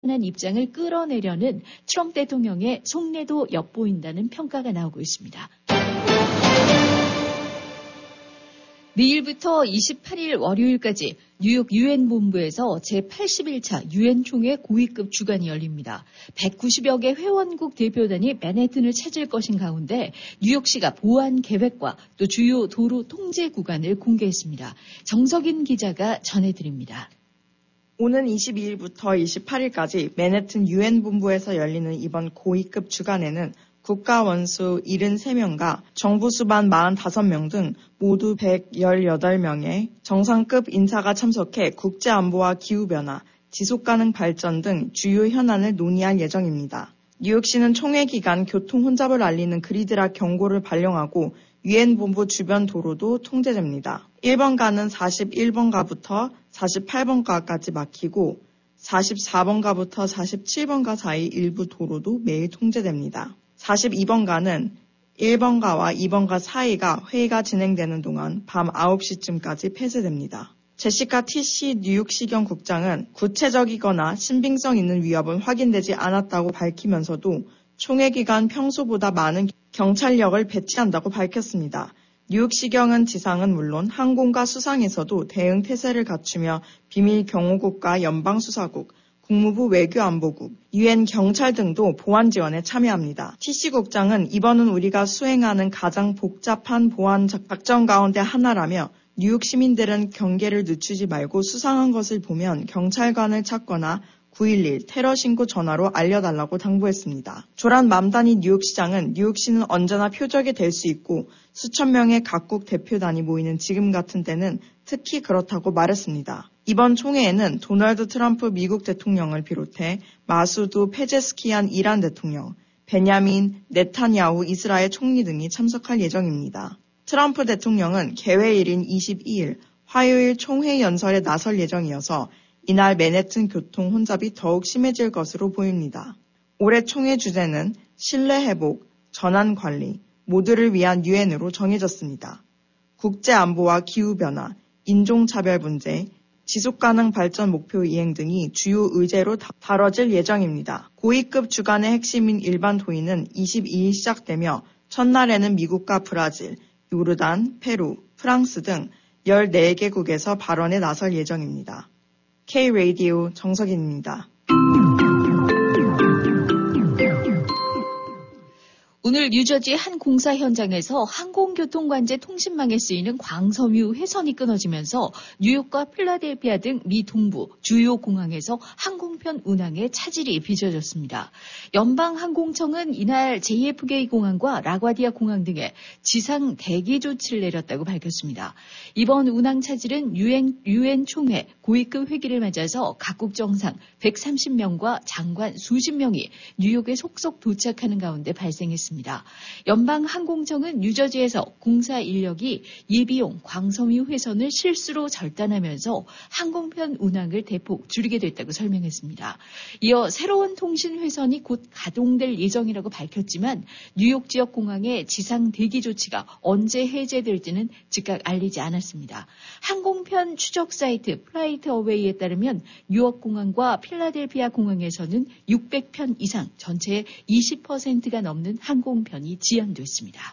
한 입장을 끌어내려는 트럼프 대통령의 속내도 엿보인다는 평가가 나오고 있습니다. 내일부터 28일 월요일까지 뉴욕 유엔 본부에서 제81차 유엔 총회 고위급 주간이 열립니다. 190여 개 회원국 대표단이 맨해튼을 찾을 것인 가운데 뉴욕시가 보안 계획과 또 주요 도로 통제 구간을 공개했습니다. 정석인 기자가 전해드립니다. 오는 22일부터 28일까지 맨해튼 유엔 본부에서 열리는 이번 고위급 주간에는 국가 원수 73명과 정부 수반 45명 등 모두 118명의 정상급 인사가 참석해 국제안보와 기후변화, 지속가능 발전 등 주요 현안을 논의할 예정입니다. 뉴욕시는 총회 기간 교통 혼잡을 알리는 그리드락 경고를 발령하고 유엔 본부 주변 도로도 통제됩니다. 1번가는 41번가부터 48번가까지 막히고 44번가부터 47번가 사이 일부 도로도 매일 통제됩니다. 42번가는 1번가와 2번가 사이가 회의가 진행되는 동안 밤 9시쯤까지 폐쇄됩니다. 제시카 티시 뉴욕시경 국장은 구체적이거나 신빙성 있는 위협은 확인되지 않았다고 밝히면서도 총회 기간 평소보다 많은 경찰력을 배치한다고 밝혔습니다. 뉴욕시경은 지상은 물론 항공과 수상에서도 대응 태세를 갖추며 비밀 경호국과 연방수사국, 국무부 외교안보국, 유엔 경찰 등도 보안 지원에 참여합니다. TC 국장은 이번은 우리가 수행하는 가장 복잡한 보안 작전 가운데 하나라며 뉴욕 시민들은 경계를 늦추지 말고 수상한 것을 보면 경찰관을 찾거나 911 테러 신고 전화로 알려달라고 당부했습니다. 조란 맘다니 뉴욕시장은 뉴욕시는 언제나 표적이 될 수 있고 수천 명의 각국 대표단이 모이는 지금 같은 때는 특히 그렇다고 말했습니다. 이번 총회에는 도널드 트럼프 미국 대통령을 비롯해 마수드 페제스키안 이란 대통령, 베냐민 네타냐후 이스라엘 총리 등이 참석할 예정입니다. 트럼프 대통령은 개회일인 22일 화요일 총회 연설에 나설 예정이어서 이날 맨해튼 교통 혼잡이 더욱 심해질 것으로 보입니다. 올해 총회 주제는 신뢰 회복, 전환 관리, 모두를 위한 유엔으로 정해졌습니다. 국제 안보와 기후변화, 인종차별 문제, 지속가능 발전 목표 이행 등이 주요 의제로 다뤄질 예정입니다. 고위급 주간의 핵심인 일반 도의는 22일 시작되며 첫날에는 미국과 브라질, 요르단, 페루, 프랑스 등 14개국에서 발언에 나설 예정입니다. K-라디오 정석인입니다. 오늘 뉴저지 한 공사 현장에서 항공교통관제 통신망에 쓰이는 광섬유 회선이 끊어지면서 뉴욕과 필라델피아 등 미 동부 주요 공항에서 항공편 운항에 차질이 빚어졌습니다. 연방항공청은 이날 JFK 공항과 라과디아 공항 등에 지상 대기 조치를 내렸다고 밝혔습니다. 이번 운항 차질은 유엔 총회 고위급 회기를 맞아서 각국 정상 130명과 장관 수십 명이 뉴욕에 속속 도착하는 가운데 발생했습니다. 연방항공청은 뉴저지에서 공사 인력이 예비용 광섬유 회선을 실수로 절단하면서 항공편 운항을 대폭 줄이게 됐다고 설명했습니다. 이어 새로운 통신 회선이 곧 가동될 예정이라고 밝혔지만 뉴욕 지역 공항의 지상 대기 조치가 언제 해제될지는 즉각 알리지 않았습니다. 항공편 추적 사이트 플라이트 어웨이에 따르면 뉴욕 공항과 필라델피아 공항에서는 600편 이상 전체의 20%가 넘는 항공편이 지연됐습니다.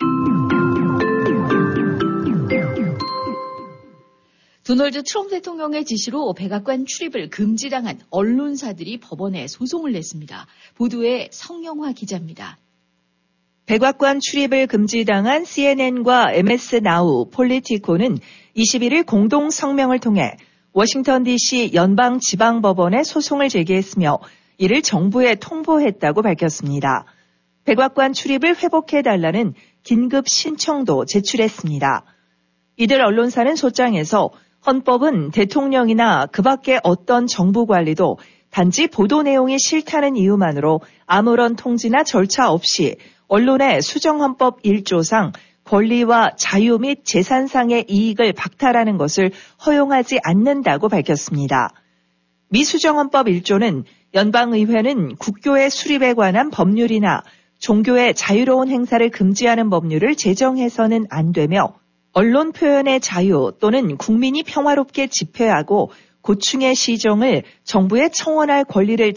도널드 트럼프 대통령의 지시로 백악관 출입을 금지당한 언론사들이 법원에 소송을 냈습니다. 보도에 성영화 기자입니다. 백악관 출입을 금지당한 CNN과 MS 나우, 폴리티코는 21일 공동 성명을 통해 워싱턴 DC 연방지방법원에 소송을 제기했으며 이를 정부에 통보했다고 밝혔습니다. 백악관 출입을 회복해달라는 긴급 신청도 제출했습니다. 이들 언론사는 소장에서 헌법은 대통령이나 그 밖의 어떤 정부 관리도 단지 보도 내용이 싫다는 이유만으로 아무런 통지나 절차 없이 언론의 수정헌법 1조상 권리와 자유 및 재산상의 이익을 박탈하는 것을 허용하지 않는다고 밝혔습니다. 미 수정헌법 1조는 연방의회는 국교의 수립에 관한 법률이나 종교의 자유로운 행사를 금지하는 법률을 제정해서는 안 되며 언론 표현의 자유 또는 국민이 평화롭게 집회하고 고충의 시정을 정부에 청원할 권리를